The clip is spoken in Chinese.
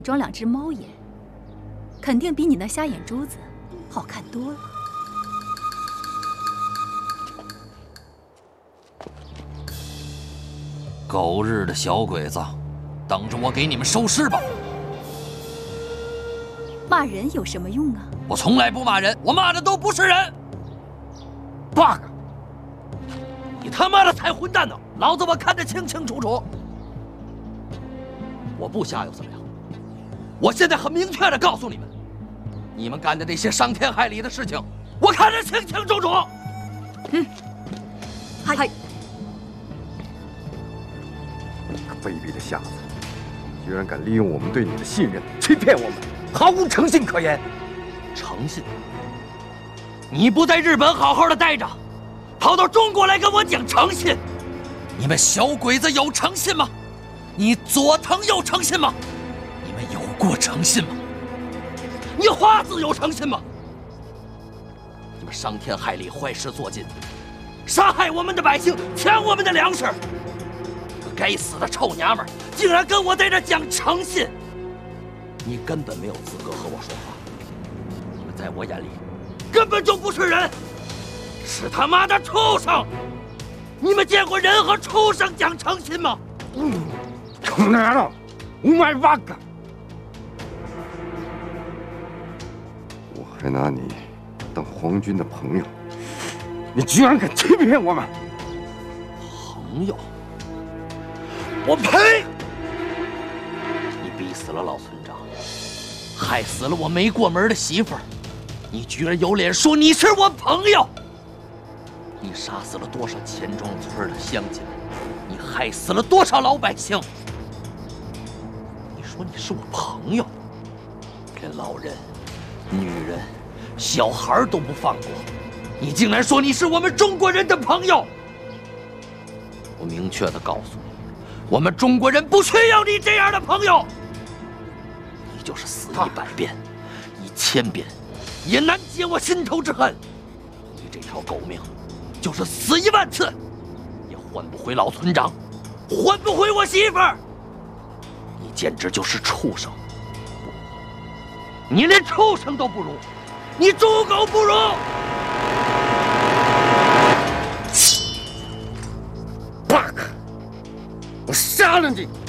装2只猫眼，肯定比你那瞎眼珠子好看多了。 狗日的小鬼子，等着我给你们收尸吧！ 骂人有什么用啊？ 我从来不骂人，我骂的都不是人。 bug， 你他妈的才混蛋呢！老子我看得清清楚楚。我不瞎又怎么样？我现在很明确的告诉你们，你们干的那些伤天害理的事情，我看得清清楚楚。 嗨， 卑鄙的瞎子，居然敢利用我们对你的信任欺骗我们，毫无诚信可言。 诚信？你不在日本好好的待着，跑到中国来跟我讲诚信？你们小鬼子有诚信吗？你佐藤有诚信吗？你们有过诚信吗？你花子有诚信吗？你们伤天害理，坏事做尽，杀害我们的百姓，抢我们的粮食。该死的臭娘们儿，竟然跟我在这讲诚信！你根本没有资格和我说话。你们在我眼里根本就不是人，是他妈的畜生！你们见过人和畜生讲诚信吗？ この野郎，お前バカ！我还拿你当皇军的朋友，你居然敢欺骗我们！ 朋友？我呸！你逼死了老村长，害死了我没过门的媳妇儿，你居然有脸说你是我朋友？你杀死了多少钱庄村的乡亲？你害死了多少老百姓？你说你是我朋友，连老人、女人、小孩都不放过，你竟然说你是我们中国人的朋友！我明确地告诉你，我们中国人不需要你这样的朋友。你就是死100遍、1000遍，也难解我心头之恨。你这条狗命，就是死1万次，也换不回老村长，换不回我媳妇儿。你简直就是畜生！你连畜生都不如，你猪狗不如！ bug， 我杀了你！